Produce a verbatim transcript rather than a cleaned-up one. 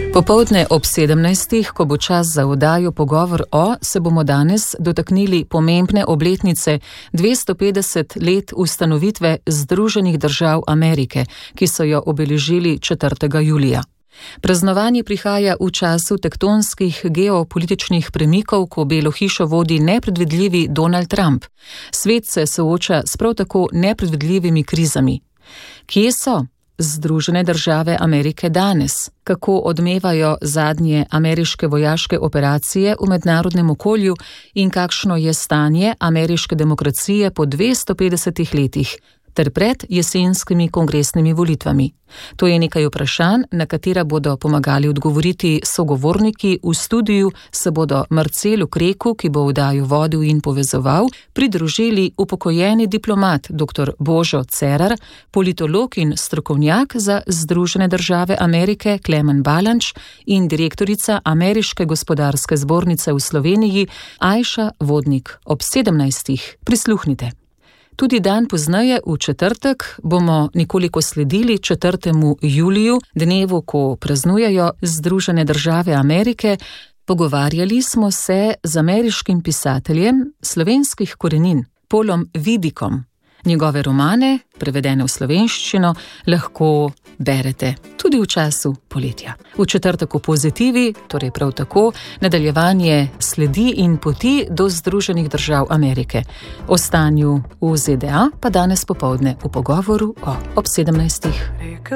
Popoldne ob sedemnajstih, ko bo čas za oddajo Pogovor o, se bomo danes dotaknili pomembne obletnice dvesto petdeset let ustanovitve Združenih držav Amerike, ki so jo obeležili četrtega julija. Praznovanje prihaja v času tektonskih geopolitičnih premikov, ko Belo hišo vodi nepredvidljivi Donald Trump. Svet se sooča s prav tako nepredvidljivimi krizami. Kje so Združene države Amerike danes? Kako odmevajo zadnje ameriške vojaške operacije v mednarodnem okolju in kakšno je stanje ameriške demokracije po dvesto petdesetih letih ter pred jesenskimi kongresnimi volitvami? To je nekaj vprašanj, na katera bodo pomagali odgovoriti sogovorniki. V studiu se bodo Marcelu Kreku, ki bo oddajo vodil in povezoval, pridružili upokojeni diplomat dr. Božo Cerar, politolog in strokovnjak za Združene države Amerike Klemen Balanč in direktorica Ameriške gospodarske zbornice v Sloveniji Ajša Vodnik. Ob sedemnajstih prisluhnite. Tudi dan pozneje, v četrtek, bomo nekoliko sledili četrtemu juliju, dnevu, ko praznujejo Združene države Amerike. Pogovarjali smo se z ameriškim pisateljem slovenskih korenin, Polom Vidikom. Njegove romane, prevedene v slovenščino, lahko berete tudi v času poletja. V četrtek v Pozitivi, torej prav tako, nadaljevanje sledi in poti do Združenih držav Amerike. O stanju v Z D A pa danes popoldne v Pogovoru o ob sedemnajstih.